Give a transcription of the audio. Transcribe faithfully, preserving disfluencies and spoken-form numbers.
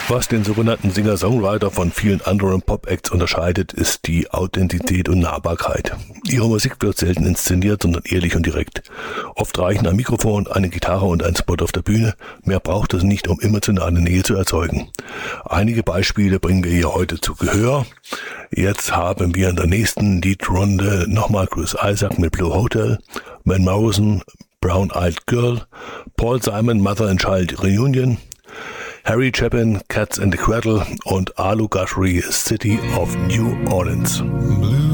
Was den sogenannten Singer-Songwriter von vielen anderen Pop-Acts unterscheidet, ist die Authentizität und Nahbarkeit. Ihre Musik wird selten inszeniert, sondern ehrlich und direkt. Oft reichen ein Mikrofon, eine Gitarre und ein Spot auf der Bühne. Mehr braucht es nicht, um emotionale Nähe zu erzeugen. Einige Beispiele bringen wir hier heute zu Gehör. Jetzt haben wir in der nächsten Liedrunde nochmal Chris Isaak mit Blue Hotel, Van Morrison, Brown Eyed Girl, Paul Simon, Mother and Child Reunion, Harry Chapin, Cats and the Cradle und Alu Guthrie, City of New Orleans.